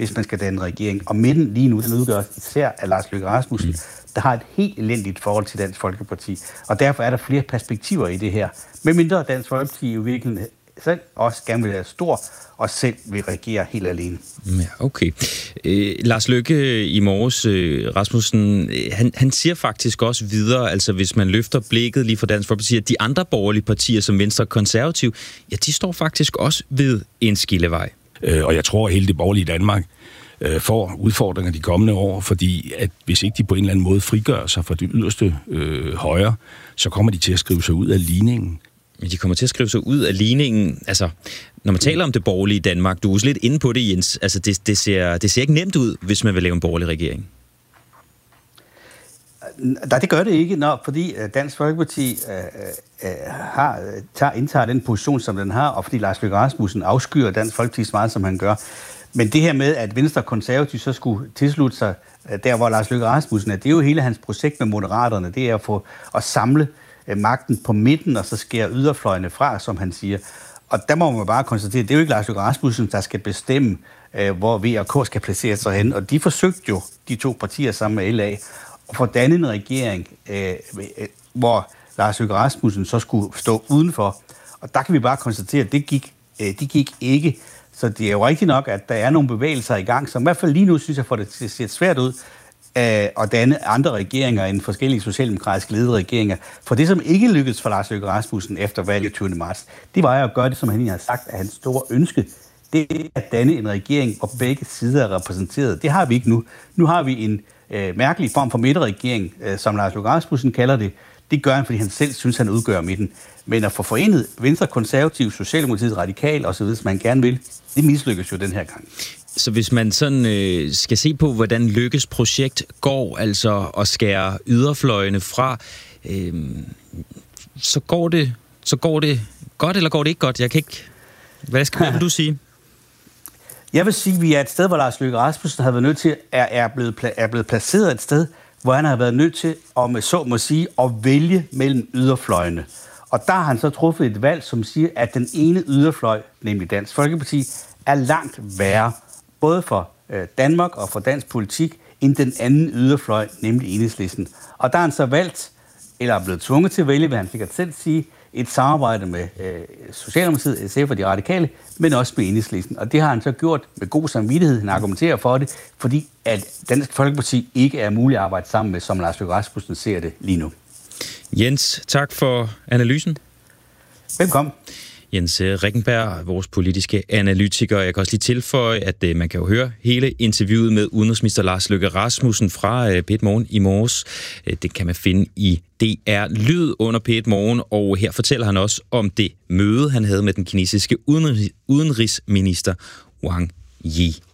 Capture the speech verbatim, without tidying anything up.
hvis man skal danne regering. Og midten lige nu, den udgøres især af Lars Løkke Rasmussen, mm. der har et helt elendigt forhold til Dansk Folkeparti. Og derfor er der flere perspektiver i det her. Med mindre Dansk Folkeparti i virkeligheden selv også gerne vil være stor, og selv vil regere helt alene. Ja, okay. Øh, Lars Løkke i morges, øh, Rasmussen, han, han siger faktisk også videre, altså hvis man løfter blikket lige fra Dansk Folkeparti, at de andre borgerlige partier som Venstre og Konservativ, ja, de står faktisk også ved en skillevej. Øh, og jeg tror, at hele det borgerlige Danmark øh, får udfordringer de kommende år, fordi at hvis ikke de på en eller anden måde frigør sig fra det yderste øh, højre, så kommer de til at skrive sig ud af ligningen. Men de kommer til at skrive sig ud af ligningen. Altså, når man taler om det borgerlige Danmark, du er lidt inde på det, Jens. Altså, det, det, ser, det ser ikke nemt ud, hvis man vil lave en borgerlig regering. Nej, det gør det ikke, når, fordi Dansk Folkeparti øh, øh, har, tager, indtager den position, som den har, og fordi Lars Løkke Rasmussen afskyer Dansk Folkeparti så meget, som han gør. Men det her med, at Venstre og Konservativ så skulle tilslutte sig der, hvor Lars Løkke Rasmussen er, det er jo hele hans projekt med Moderaterne. Det er at få at samle magten på midten, og så skærer yderfløjene fra, som han siger. Og der må man bare konstatere, at det er jo ikke Lars Løkke Rasmussen, der skal bestemme, hvor V og K skal placere sig hen. Og de forsøgte jo, de to partier sammen med L A, at få dannet en regering, hvor Lars Løkke Rasmussen så skulle stå udenfor. Og der kan vi bare konstatere, at det gik, de gik ikke. Så det er jo rigtigt nok, at der er nogle bevægelser i gang, som i hvert fald lige nu, synes jeg, får det til at se svært ud, og danne andre regeringer end forskellige socialdemokratiske ledede regeringer. For det, som ikke lykkedes for Lars Løkke Rasmussen efter valget tyvende marts, det var jo at gøre det, som han har sagt, at hans store ønske, det er at danne en regering, hvor begge sider er repræsenteret. Det har vi ikke nu. Nu har vi en øh, mærkelig form for midterregering, øh, som Lars Løkke Rasmussen kalder det. Det gør han, fordi han selv synes, han udgør midten. Men at få forenet Venstre, Konservativ, Socialdemokratiet, Radikal osv., som man gerne vil, det mislykkes jo den her gang. Så hvis man sådan øh, skal se på, hvordan Løkkes projekt går, altså at skære yderfløjene fra, øh, så går det, så går det godt, eller går det ikke godt? Jeg kan ikke. Hvad skal hvad vil du sige? Jeg vil sige, at vi er et sted, hvor Lars Løkke Rasmussen har været nødt til er, er blevet er blevet placeret et sted, hvor han har været nødt til, om så må sige, at vælge mellem yderfløjene. Og der har han så truffet et valg, som siger, at den ene yderfløj, nemlig Dansk Folkeparti, er langt værre, både for øh, Danmark og for dansk politik, end den anden yderfløj, nemlig Enhedslisten. Og der har han så valgt, eller er blevet tvunget til at vælge, hvad han sikkert selv sige, et samarbejde med øh, Socialdemokratiet, S F og de radikale, men også med Enhedslisten. Og det har han så gjort med god samvittighed. Han argumenterer for det, fordi at Dansk Folkeparti ikke er muligt at arbejde sammen med, som Lars Løkke Rasmussen ser det lige nu. Jens, tak for analysen. Velkommen. Jens Rickenberg, vores politiske analytiker. Jeg kan også lige tilføje, at man kan jo høre hele interviewet med udenrigsminister Lars Løkke Rasmussen fra P et Morgen i morges. Det kan man finde i D R Lyd under P et Morgen, og her fortæller han også om det møde, han havde med den kinesiske udenrigsminister Wang Yi.